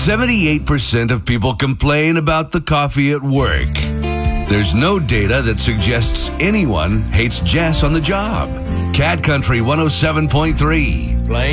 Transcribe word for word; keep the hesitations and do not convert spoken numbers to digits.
seventy-eight percent of people complain about the coffee at work. There's no data that suggests anyone hates Jess on the job. Cat Country one oh seven point three. Plain